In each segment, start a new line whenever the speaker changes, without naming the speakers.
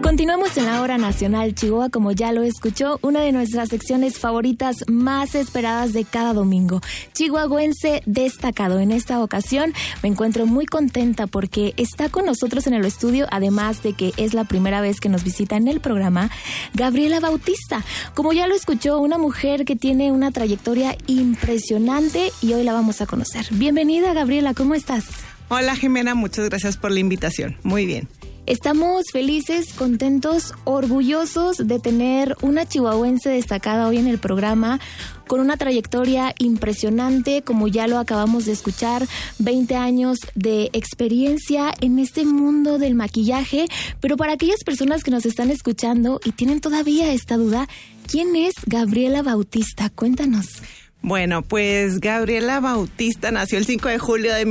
Continuamos en la Hora Nacional Chihuahua, como ya lo escuchó, una de nuestras secciones favoritas más esperadas de cada domingo. Chihuahuense destacado. En esta ocasión me encuentro muy contenta porque está con nosotros en el estudio, además de que es la primera vez que nos visita en el programa, Gabriela Bautista. Como ya lo escuchó, una mujer que tiene una trayectoria impresionante y hoy la vamos a conocer. Bienvenida, Gabriela, ¿cómo estás?
Hola, Jimena, muchas gracias por la invitación. Muy bien.
Estamos felices, contentos, orgullosos de tener una chihuahuense destacada hoy en el programa con una trayectoria impresionante, como ya lo acabamos de escuchar, 20 años de experiencia en este mundo del maquillaje. Pero para aquellas personas que nos están escuchando y tienen todavía esta duda, ¿quién es Gabriela Bautista? Cuéntanos.
Bueno, pues Gabriela Bautista nació el 5 de julio de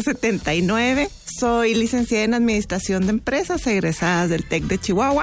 1979. Soy licenciada en Administración de Empresas, egresada del TEC de Chihuahua.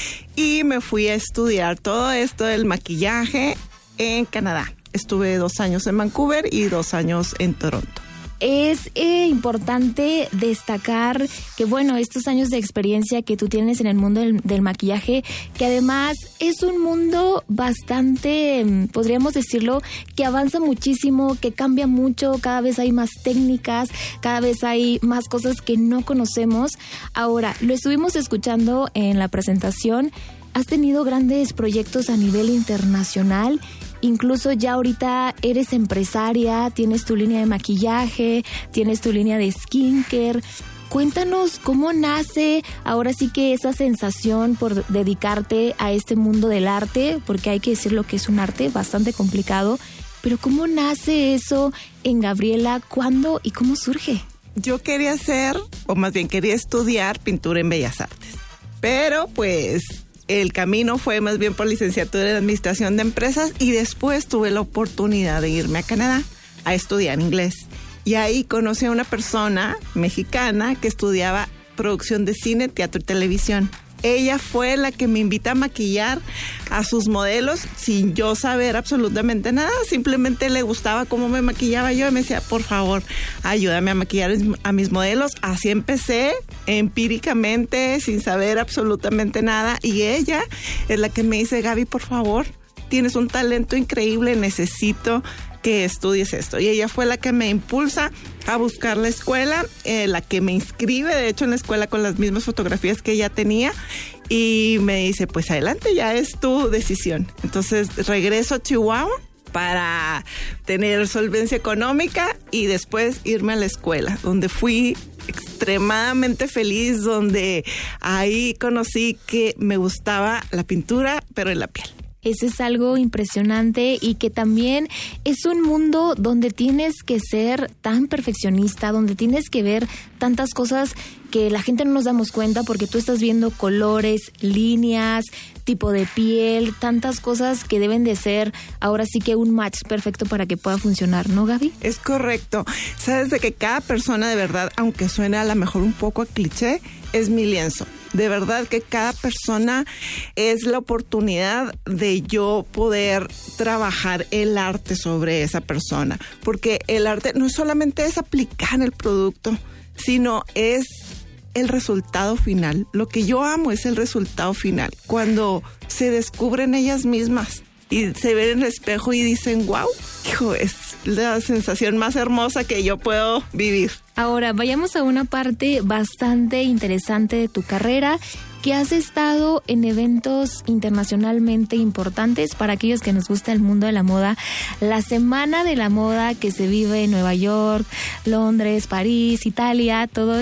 Y me fui a estudiar todo esto del maquillaje en Canadá. Estuve 2 años en Vancouver y 2 años en Toronto.
Es importante destacar que, bueno, estos años de experiencia que tú tienes en el mundo del maquillaje, que además es un mundo bastante, podríamos decirlo, que avanza muchísimo, que cambia mucho, cada vez hay más técnicas, cada vez hay más cosas que no conocemos. Ahora, lo estuvimos escuchando en la presentación, has tenido grandes proyectos a nivel internacional. Incluso ya ahorita eres empresaria, tienes tu línea de maquillaje, tienes tu línea de skincare. Cuéntanos cómo nace ahora sí que esa sensación por dedicarte a este mundo del arte, porque hay que decir lo que es un arte bastante complicado, pero ¿cómo nace eso en Gabriela? ¿Cuándo y cómo surge?
Yo quería hacer, o más bien quería estudiar pintura en Bellas Artes, pero pues el camino fue más bien por licenciatura en Administración de Empresas y después tuve la oportunidad de irme a Canadá a estudiar inglés. Y ahí conocí a una persona mexicana que estudiaba producción de cine, teatro y televisión. Ella fue la que me invita a maquillar a sus modelos sin yo saber absolutamente nada. Simplemente le gustaba cómo me maquillaba yo y me decía, por favor, ayúdame a maquillar a mis modelos. Así empecé, empíricamente, sin saber absolutamente nada. Y ella es la que me dice, Gaby, por favor, tienes un talento increíble, necesito que estudies esto. Y ella fue la que me impulsa a buscar la escuela, la que me inscribe, de hecho, en la escuela con las mismas fotografías que ella tenía, y me dice, pues adelante, ya es tu decisión. Entonces regreso a Chihuahua para tener solvencia económica y después irme a la escuela, donde fui extremadamente feliz, donde ahí conocí que me gustaba la pintura, pero en la piel.
Eso es algo impresionante y que también es un mundo donde tienes que ser tan perfeccionista, donde tienes que ver tantas cosas que la gente no nos damos cuenta porque tú estás viendo colores, líneas, tipo de piel, tantas cosas que deben de ser ahora sí que un match perfecto para que pueda funcionar, ¿no, Gaby?
Es correcto. Sabes de que cada persona de verdad, aunque suene a lo mejor un poco a cliché, es mi lienzo. De verdad que cada persona es la oportunidad de yo poder trabajar el arte sobre esa persona. Porque el arte no solamente es aplicar el producto, sino es el resultado final. Lo que yo amo es el resultado final. Cuando se descubren ellas mismas y se ven en el espejo y dicen, wow, hijo, es la sensación más hermosa que yo puedo vivir.
Ahora, vayamos a una parte bastante interesante de tu carrera, que has estado en eventos internacionalmente importantes para aquellos que nos gusta el mundo de la moda. La Semana de la Moda que se vive en Nueva York, Londres, París, Italia, todo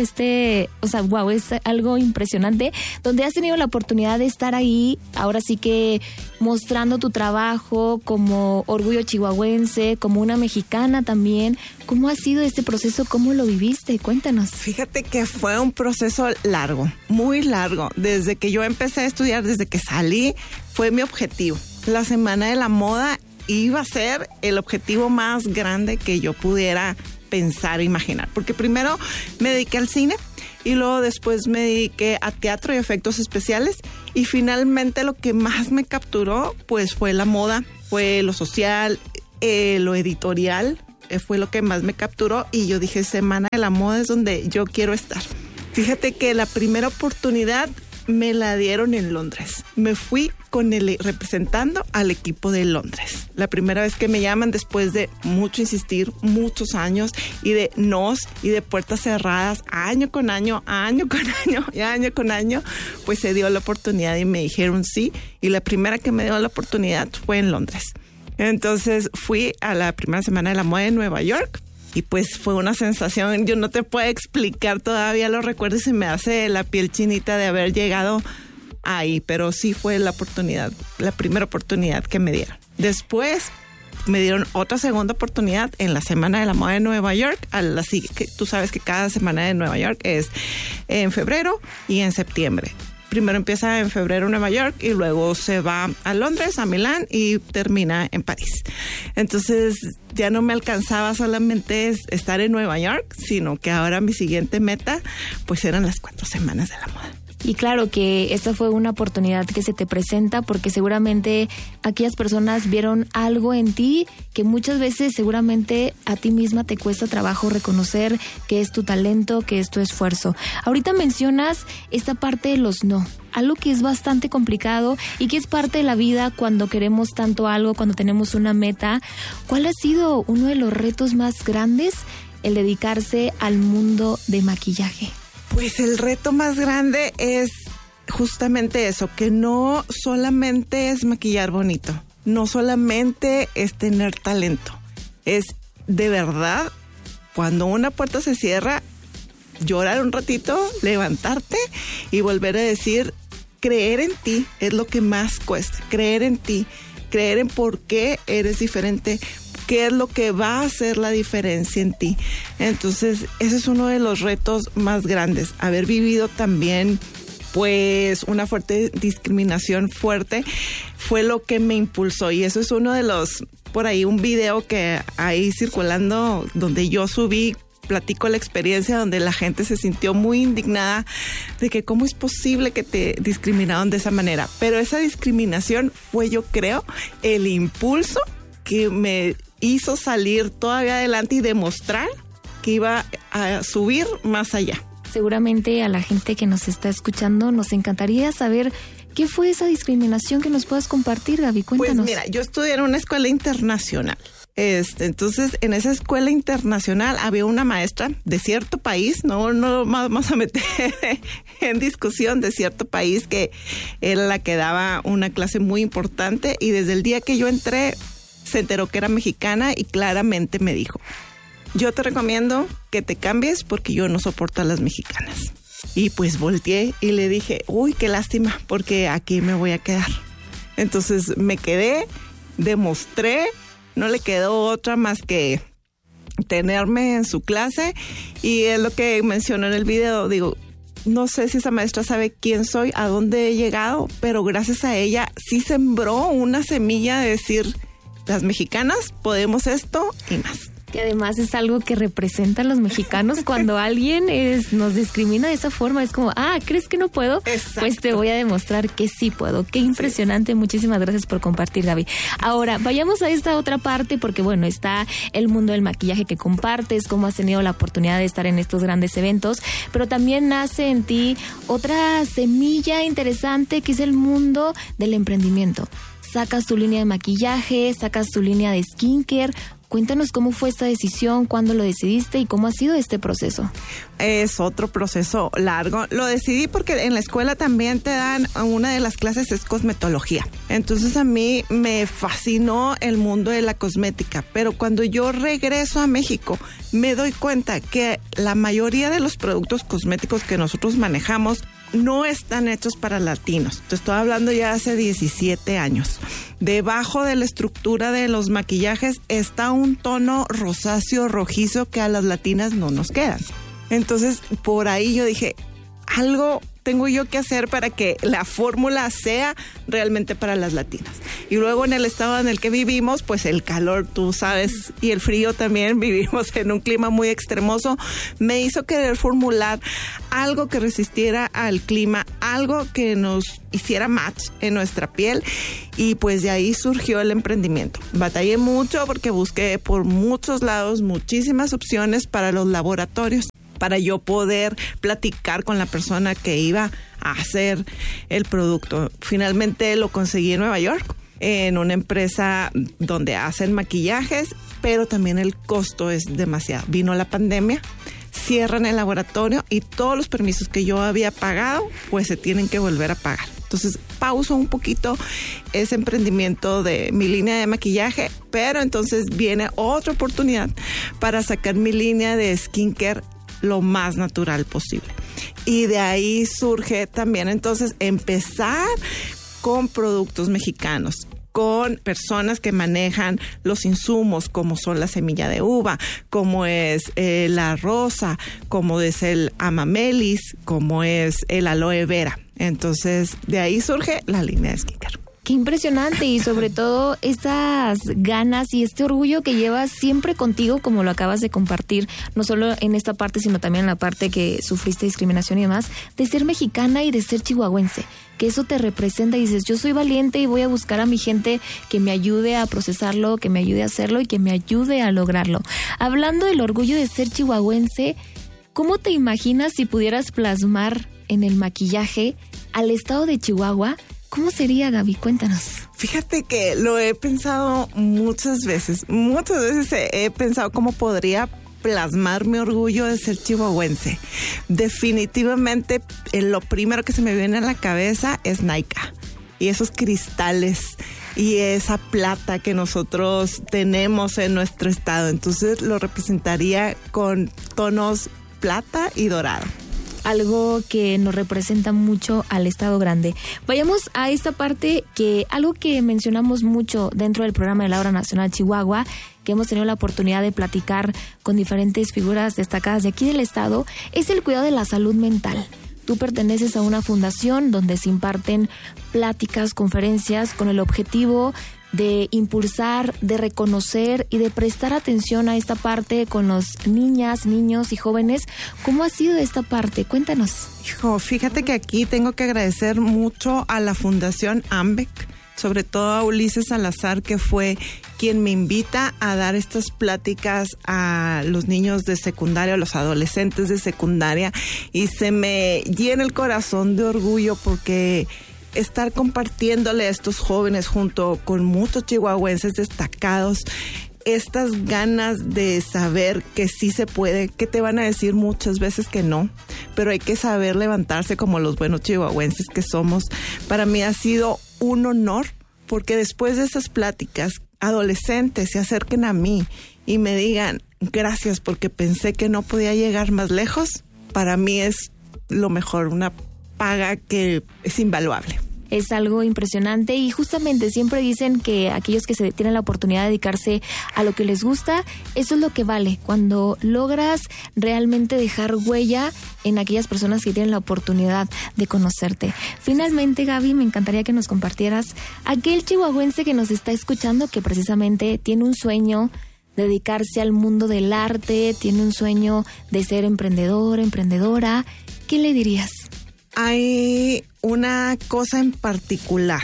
wow, es algo impresionante, donde has tenido la oportunidad de estar ahí, ahora sí que mostrando tu trabajo como orgullo chihuahuense, como una mexicana también. ¿Cómo ha sido este proceso? ¿Cómo lo viviste? Cuéntanos.
Fíjate que fue un proceso largo, muy largo. Desde que yo empecé a estudiar, desde que salí, fue mi objetivo. La Semana de la Moda iba a ser el objetivo más grande que yo pudiera pensar e imaginar. Porque primero me dediqué al cine y luego después me dediqué a teatro y efectos especiales. Y finalmente lo que más me capturó, pues fue la moda, fue lo social, lo editorial. Fue lo que más me capturó y yo dije, Semana de la Moda es donde yo quiero estar. Fíjate que la primera oportunidad me la dieron en Londres. Me fui representando al equipo de Londres. La primera vez que me llaman después de mucho insistir, muchos años y de nos y de puertas cerradas, año con año, pues se dio la oportunidad y me dijeron sí. Y la primera que me dio la oportunidad fue en Londres. Entonces fui a la primera semana de la moda en Nueva York. Y pues fue una sensación, yo no te puedo explicar, todavía lo recuerdo y se me hace la piel chinita de haber llegado ahí, pero sí fue la oportunidad, la primera oportunidad que me dieron. Después me dieron otra segunda oportunidad en la Semana de la Moda de Nueva York. Tú sabes que cada semana de Nueva York es en febrero y en septiembre. Primero empieza en febrero en Nueva York y luego se va a Londres, a Milán y termina en París. Entonces ya no me alcanzaba solamente estar en Nueva York, sino que ahora mi siguiente meta pues eran las 4 semanas de la moda.
Y claro que esta fue una oportunidad que se te presenta porque seguramente aquellas personas vieron algo en ti que muchas veces seguramente a ti misma te cuesta trabajo reconocer que es tu talento, que es tu esfuerzo. Ahorita mencionas esta parte de los no, algo que es bastante complicado y que es parte de la vida cuando queremos tanto algo, cuando tenemos una meta. ¿Cuál ha sido uno de los retos más grandes, el dedicarse al mundo de maquillaje?
Pues el reto más grande es justamente eso, que no solamente es maquillar bonito, no solamente es tener talento, es de verdad, cuando una puerta se cierra, llorar un ratito, levantarte y volver a decir, creer en ti es lo que más cuesta, creer en ti, creer en por qué eres diferente, qué es lo que va a hacer la diferencia en ti. Entonces, ese es uno de los retos más grandes. Haber vivido también, pues, una fuerte discriminación fuerte fue lo que me impulsó. Y eso es uno de los, por ahí, un video que hay circulando donde yo subí, platico la experiencia donde la gente se sintió muy indignada de que cómo es posible que te discriminaron de esa manera. Pero esa discriminación fue, yo creo, el impulso que me hizo salir todavía adelante y demostrar que iba a subir más allá.
Seguramente a la gente que nos está escuchando nos encantaría saber qué fue esa discriminación que nos puedas compartir, Gaby. Cuéntanos.
Pues mira, yo estudié en una escuela internacional. Entonces, en esa escuela internacional había una maestra de cierto país, no vamos a meter en discusión, de cierto país, que era la que daba una clase muy importante y desde el día que yo entré se enteró que era mexicana y claramente me dijo, yo te recomiendo que te cambies porque yo no soporto a las mexicanas. Y pues volteé y le dije, uy, qué lástima, porque aquí me voy a quedar. Entonces me quedé, demostré, no le quedó otra más que tenerme en su clase y es lo que mencionó en el video, digo, no sé si esa maestra sabe quién soy, a dónde he llegado, pero gracias a ella sí sembró una semilla de decir, las mexicanas podemos esto y más.
Que además es algo que representan los mexicanos cuando alguien nos discrimina de esa forma. Es como, ¿crees que no puedo?
Exacto.
Pues te voy a demostrar que sí puedo. Qué impresionante. Sí. Muchísimas gracias por compartir, Gaby. Ahora, vayamos a esta otra parte porque, bueno, está el mundo del maquillaje que compartes, cómo has tenido la oportunidad de estar en estos grandes eventos, pero también nace en ti otra semilla interesante que es el mundo del emprendimiento. Sacas tu línea de maquillaje, sacas tu línea de skincare. Cuéntanos cómo fue esta decisión, cuándo lo decidiste y cómo ha sido este proceso.
Es otro proceso largo. Lo decidí porque en la escuela también te dan, una de las clases es cosmetología. Entonces a mí me fascinó el mundo de la cosmética, pero cuando yo regreso a México me doy cuenta que la mayoría de los productos cosméticos que nosotros manejamos no están hechos para latinos. Te estoy hablando ya hace 17 años. Debajo de la estructura de los maquillajes está un tono rosáceo rojizo que a las latinas no nos quedan. Entonces, por ahí yo dije, algo tengo yo que hacer para que la fórmula sea realmente para las latinas. Y luego en el estado en el que vivimos, pues el calor, tú sabes, y el frío también, vivimos en un clima muy extremoso, me hizo querer formular algo que resistiera al clima, algo que nos hiciera match en nuestra piel, y pues de ahí surgió el emprendimiento. Batallé mucho porque busqué por muchos lados muchísimas opciones para los laboratorios. para yo poder platicar con la persona que iba a hacer el producto. Finalmente lo conseguí en Nueva York, en una empresa donde hacen maquillajes, pero también el costo es demasiado. Vino la pandemia, cierran el laboratorio y todos los permisos que yo había pagado, pues se tienen que volver a pagar. Entonces pauso un poquito ese emprendimiento de mi línea de maquillaje, pero entonces viene otra oportunidad para sacar mi línea de skincare lo más natural posible. Y de ahí surge también entonces empezar con productos mexicanos, con personas que manejan los insumos, como son la semilla de uva, como es la rosa, como es el amamelis, como es el aloe vera. Entonces, de ahí surge la línea de skincare.
Qué impresionante, y sobre todo estas ganas y este orgullo que llevas siempre contigo, como lo acabas de compartir, no solo en esta parte, sino también en la parte que sufriste discriminación y demás, de ser mexicana y de ser chihuahuense, que eso te representa y dices, yo soy valiente y voy a buscar a mi gente que me ayude a procesarlo, que me ayude a hacerlo y que me ayude a lograrlo. Hablando del orgullo de ser chihuahuense, ¿cómo te imaginas si pudieras plasmar en el maquillaje al estado de Chihuahua? ¿Cómo sería, Gaby? Cuéntanos.
Fíjate que lo he pensado muchas veces he pensado cómo podría plasmar mi orgullo de ser chihuahuense. Definitivamente, lo primero que se me viene a la cabeza es Nykaa y esos cristales y esa plata que nosotros tenemos en nuestro estado. Entonces lo representaría con tonos plata y dorado.
Algo que nos representa mucho al Estado Grande. Vayamos a esta parte, que algo que mencionamos mucho dentro del programa de la Hora Nacional Chihuahua, que hemos tenido la oportunidad de platicar con diferentes figuras destacadas de aquí del estado, es el cuidado de la salud mental. Tú perteneces a una fundación donde se imparten pláticas, conferencias con el objetivo de impulsar, de reconocer y de prestar atención a esta parte con los niñas, niños y jóvenes. ¿Cómo ha sido esta parte? Cuéntanos.
Hijo, fíjate que aquí tengo que agradecer mucho a la Fundación AMBEC, sobre todo a Ulises Salazar, que fue quien me invita a dar estas pláticas a los niños de secundaria, a los adolescentes de secundaria, y se me llena el corazón de orgullo porque estar compartiéndole a estos jóvenes junto con muchos chihuahuenses destacados estas ganas de saber que sí se puede, que te van a decir muchas veces que no, pero hay que saber levantarse como los buenos chihuahuenses que somos. Para mí ha sido un honor, porque después de esas pláticas, adolescentes se acerquen a mí y me digan gracias porque pensé que no podía llegar más lejos. Para mí es lo mejor, una paga que es invaluable.
Es algo impresionante, y justamente siempre dicen que aquellos que se tienen la oportunidad de dedicarse a lo que les gusta, eso es lo que vale, cuando logras realmente dejar huella en aquellas personas que tienen la oportunidad de conocerte. Finalmente, Gaby, me encantaría que nos compartieras aquel chihuahuense que nos está escuchando, que precisamente tiene un sueño de dedicarse al mundo del arte, tiene un sueño de ser emprendedor, emprendedora. ¿Qué le dirías?
Hay una cosa en particular.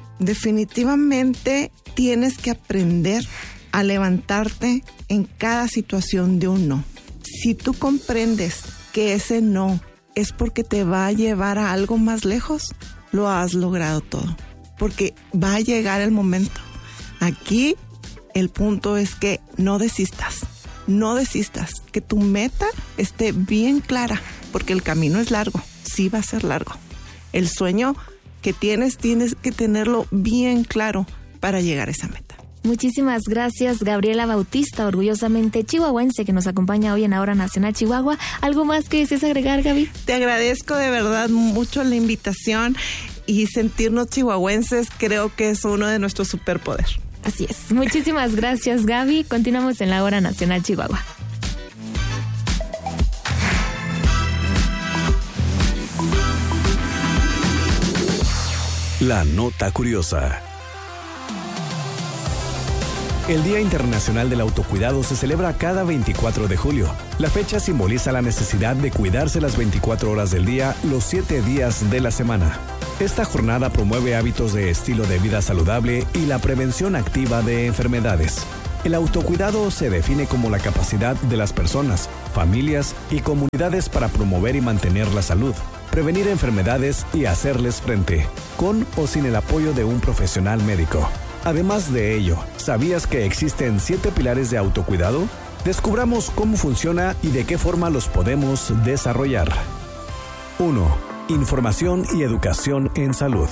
Definitivamente tienes que aprender a levantarte en cada situación de un no. Si tú comprendes que ese no es porque te va a llevar a algo más lejos, lo has logrado todo. Porque va a llegar el momento. Aquí el punto es que no desistas. No desistas. Que tu meta esté bien clara, porque el camino es largo. Sí va a ser largo. El sueño que tienes que tenerlo bien claro para llegar a esa meta.
Muchísimas gracias, Gabriela Bautista, orgullosamente chihuahuense, que nos acompaña hoy en Hora Nacional Chihuahua. ¿Algo más que desees agregar, Gaby?
Te agradezco de verdad mucho la invitación, y sentirnos chihuahuenses creo que es uno de nuestros superpoderes.
Así es. Muchísimas gracias, Gaby. Continuamos en la Hora Nacional Chihuahua.
La nota curiosa. El Día Internacional del Autocuidado se celebra cada 24 de julio. La fecha simboliza la necesidad de cuidarse las 24 horas del día, los 7 días de la semana. Esta jornada promueve hábitos de estilo de vida saludable y la prevención activa de enfermedades. El autocuidado se define como la capacidad de las personas, familias y comunidades para promover y mantener la salud, prevenir enfermedades y hacerles frente, con o sin el apoyo de un profesional médico. Además de ello, ¿sabías que existen 7 pilares de autocuidado? Descubramos cómo funciona y de qué forma los podemos desarrollar. 1. Información y educación en salud.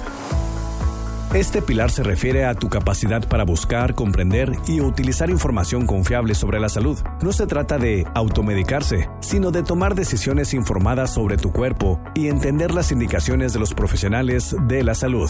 Este pilar se refiere a tu capacidad para buscar, comprender y utilizar información confiable sobre la salud. No se trata de automedicarse, sino de tomar decisiones informadas sobre tu cuerpo y entender las indicaciones de los profesionales de la salud.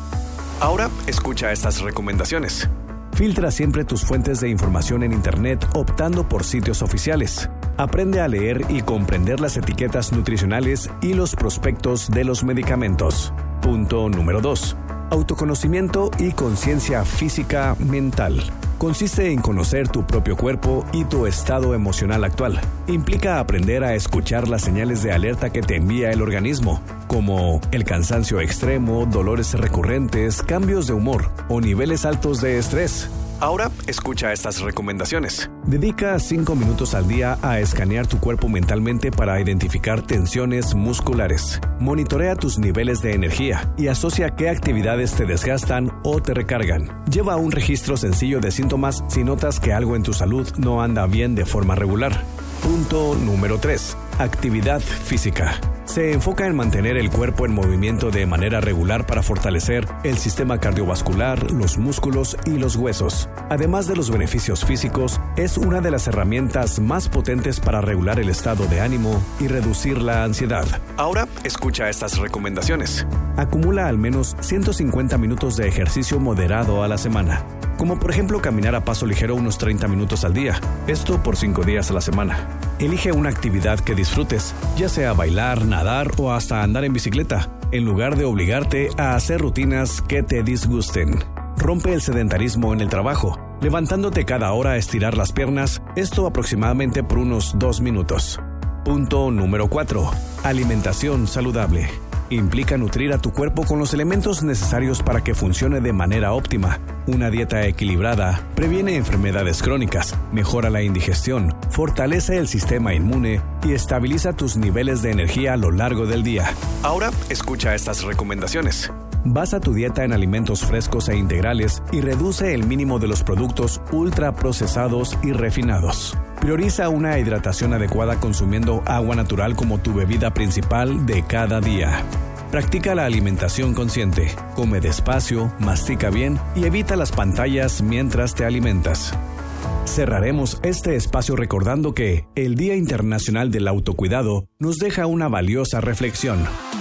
Ahora, escucha estas recomendaciones. Filtra siempre tus fuentes de información en Internet optando por sitios oficiales. Aprende a leer y comprender las etiquetas nutricionales y los prospectos de los medicamentos. Punto número 2. Autoconocimiento y conciencia física mental. Consiste en conocer tu propio cuerpo y tu estado emocional actual. Implica aprender a escuchar las señales de alerta que te envía el organismo, como el cansancio extremo, dolores recurrentes, cambios de humor o niveles altos de estrés. Ahora, escucha estas recomendaciones. Dedica 5 minutos al día a escanear tu cuerpo mentalmente para identificar tensiones musculares. Monitorea tus niveles de energía y asocia qué actividades te desgastan o te recargan. Lleva un registro sencillo de síntomas si notas que algo en tu salud no anda bien de forma regular. Punto número 3. Actividad física. Se enfoca en mantener el cuerpo en movimiento de manera regular para fortalecer el sistema cardiovascular, los músculos y los huesos. Además de los beneficios físicos, es una de las herramientas más potentes para regular el estado de ánimo y reducir la ansiedad. Ahora, escucha estas recomendaciones. Acumula al menos 150 minutos de ejercicio moderado a la semana, como por ejemplo caminar a paso ligero unos 30 minutos al día, esto por 5 días a la semana. Elige una actividad que disfrutes, ya sea bailar, nadar o hasta andar en bicicleta, en lugar de obligarte a hacer rutinas que te disgusten. Rompe el sedentarismo en el trabajo, levantándote cada hora a estirar las piernas, esto aproximadamente por unos 2 minutos. Punto número 4. Alimentación saludable. Implica nutrir a tu cuerpo con los elementos necesarios para que funcione de manera óptima. Una dieta equilibrada previene enfermedades crónicas, mejora la indigestión, fortalece el sistema inmune y estabiliza tus niveles de energía a lo largo del día. Ahora, escucha estas recomendaciones. Basa tu dieta en alimentos frescos e integrales y reduce el mínimo de los productos ultraprocesados y refinados. Prioriza una hidratación adecuada consumiendo agua natural como tu bebida principal de cada día. Practica la alimentación consciente. Come despacio, mastica bien y evita las pantallas mientras te alimentas. Cerraremos este espacio recordando que el Día Internacional del Autocuidado nos deja una valiosa reflexión.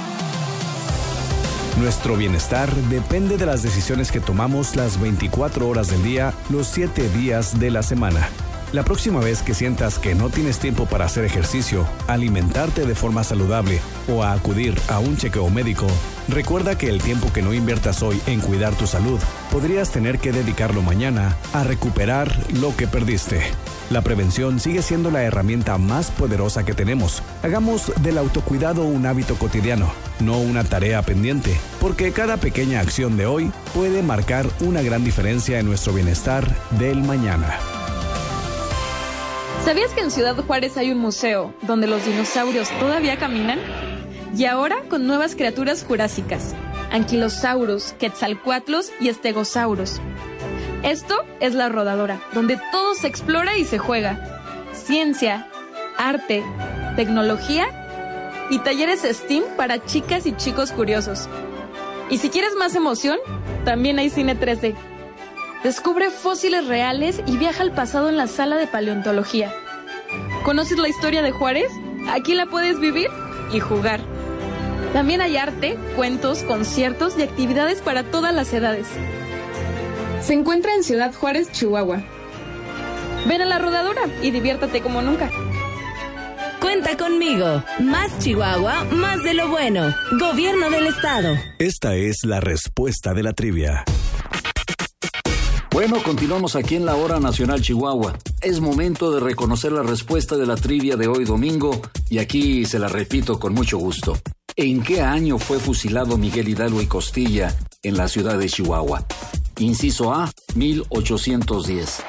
Nuestro bienestar depende de las decisiones que tomamos las 24 horas del día, los 7 días de la semana. La próxima vez que sientas que no tienes tiempo para hacer ejercicio, alimentarte de forma saludable o a acudir a un chequeo médico, recuerda que el tiempo que no inviertas hoy en cuidar tu salud, podrías tener que dedicarlo mañana a recuperar lo que perdiste. La prevención sigue siendo la herramienta más poderosa que tenemos. Hagamos del autocuidado un hábito cotidiano, no una tarea pendiente, porque cada pequeña acción de hoy puede marcar una gran diferencia en nuestro bienestar del mañana.
¿Sabías que en Ciudad Juárez hay un museo donde los dinosaurios todavía caminan? Y ahora con nuevas criaturas jurásicas, anquilosaurus, quetzalcóatlos y estegosaurus. Esto es La Rodadora, donde todo se explora y se juega. Ciencia, arte, tecnología y talleres STEAM para chicas y chicos curiosos. Y si quieres más emoción, también hay cine 3D. Descubre fósiles reales y viaja al pasado en la sala de paleontología. ¿Conoces la historia de Juárez? Aquí la puedes vivir y jugar. También hay arte, cuentos, conciertos y actividades para todas las edades. Se encuentra en Ciudad Juárez, Chihuahua. Ven a La Rodadora y diviértate como nunca.
Cuenta conmigo. Más Chihuahua, más de lo bueno. Gobierno del Estado.
Esta es la respuesta de la trivia.
Bueno, continuamos aquí en la Hora Nacional Chihuahua. Es momento de reconocer la respuesta de la trivia de hoy domingo y aquí se la repito con mucho gusto. ¿En qué año fue fusilado Miguel Hidalgo y Costilla en la ciudad de Chihuahua? Inciso A, 1810.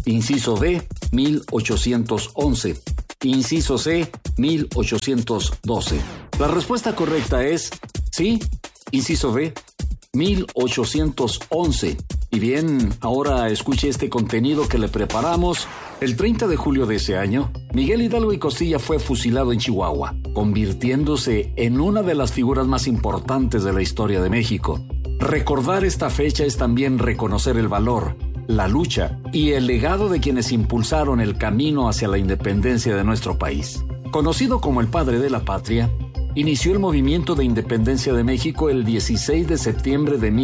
Inciso B, 1811. Inciso C, 1812. La respuesta correcta es sí, inciso B, 1811. Y bien, ahora escuche este contenido que le preparamos. El 30 de julio de ese año, Miguel Hidalgo y Costilla fue fusilado en Chihuahua, convirtiéndose en una de las figuras más importantes de la historia de México. Recordar esta fecha es también reconocer el valor, la lucha y el legado de quienes impulsaron el camino hacia la independencia de nuestro país. Conocido como el padre de la patria, inició el movimiento de independencia de México el 16 de septiembre de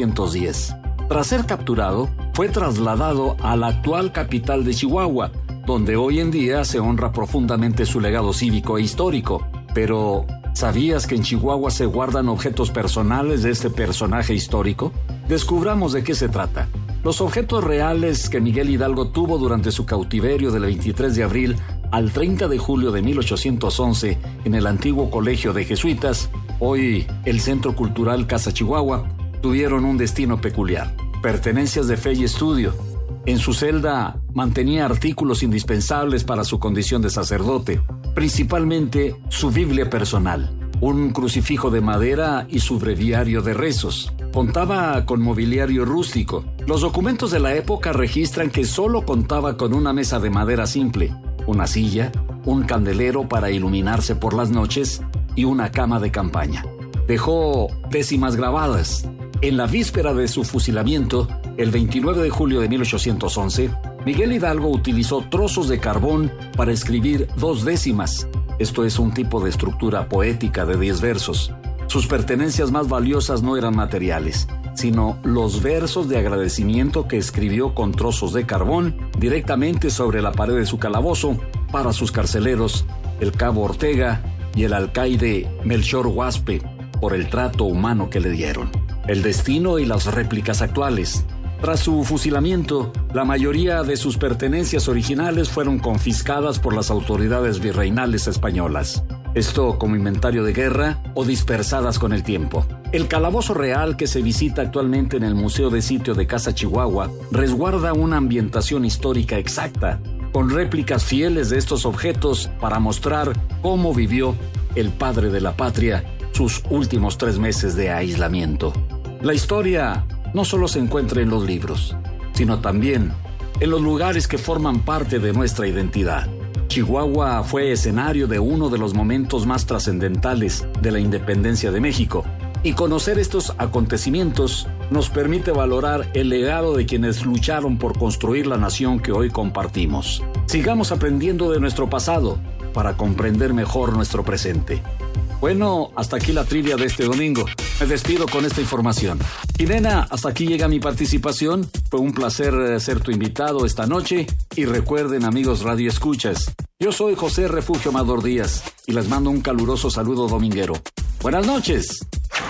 1810. Tras ser capturado, fue trasladado a la actual capital de Chihuahua, donde hoy en día se honra profundamente su legado cívico e histórico. Pero, ¿sabías que en Chihuahua se guardan objetos personales de este personaje histórico? Descubramos de qué se trata. Los objetos reales que Miguel Hidalgo tuvo durante su cautiverio del 23 de abril al 30 de julio de 1811 en el antiguo colegio de jesuitas, hoy el Centro Cultural Casa Chihuahua, tuvieron un destino peculiar. Pertenencias de fe y estudio. En su celda mantenía artículos indispensables para su condición de sacerdote, principalmente su Biblia personal, un crucifijo de madera y su breviario de rezos. Contaba con mobiliario rústico. Los documentos de la época registran que solo contaba con una mesa de madera simple, una silla, un candelero para iluminarse por las noches y una cama de campaña. Dejó décimas grabadas. En la víspera de su fusilamiento, el 29 de julio de 1811, Miguel Hidalgo utilizó trozos de carbón para escribir 2 décimas. Esto es un tipo de estructura poética de 10 versos. Sus pertenencias más valiosas no eran materiales, sino los versos de agradecimiento que escribió con trozos de carbón directamente sobre la pared de su calabozo para sus carceleros, el cabo Ortega y el alcaide Melchor Huaspe, por el trato humano que le dieron. El destino y las réplicas actuales. Tras su fusilamiento, la mayoría de sus pertenencias originales fueron confiscadas por las autoridades virreinales españolas. Esto como inventario de guerra o dispersadas con el tiempo. El calabozo real que se visita actualmente en el Museo de Sitio de Casa Chihuahua resguarda una ambientación histórica exacta, con réplicas fieles de estos objetos para mostrar cómo vivió el padre de la patria sus últimos 3 meses de aislamiento. La historia no solo se encuentra en los libros, sino también en los lugares que forman parte de nuestra identidad. Chihuahua fue escenario de uno de los momentos más trascendentales de la independencia de México, y conocer estos acontecimientos nos permite valorar el legado de quienes lucharon por construir la nación que hoy compartimos. Sigamos aprendiendo de nuestro pasado para comprender mejor nuestro presente. Bueno, hasta aquí la trivia de este domingo. Me despido con esta información. Jimena, hasta aquí llega mi participación. Fue un placer ser tu invitado esta noche. Y recuerden, amigos radioescuchas, yo soy José Refugio Amador Díaz y les mando un caluroso saludo dominguero. Buenas noches.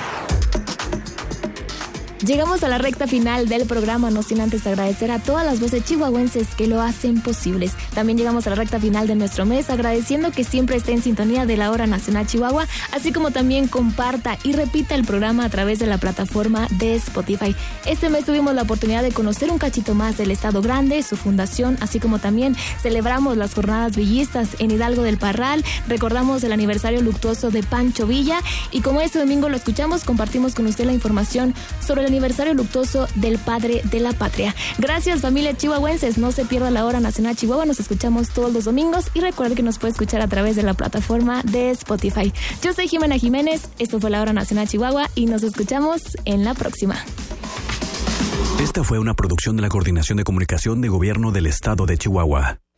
Llegamos a la recta final del programa, no sin antes agradecer a todas las voces chihuahuenses que lo hacen posibles. También llegamos a la recta final de nuestro mes, agradeciendo que siempre esté en sintonía de la Hora Nacional Chihuahua, así como también comparta y repita el programa a través de la plataforma de Spotify. Este mes tuvimos la oportunidad de conocer un cachito más del Estado Grande, su fundación, así como también celebramos las jornadas villistas en Hidalgo del Parral, recordamos el aniversario luctuoso de Pancho Villa y como este domingo lo escuchamos, compartimos con usted la información sobre el aniversario luctuoso del padre de la patria. Gracias, familia chihuahuenses. No se pierda la Hora Nacional Chihuahua. Nos escuchamos todos los domingos y recuerde que nos puede escuchar a través de la plataforma de Spotify. Yo soy Jimena Jiménez. Esto fue la Hora Nacional Chihuahua y nos escuchamos en la próxima.
Esta fue una producción de la Coordinación de Comunicación de Gobierno del Estado de Chihuahua.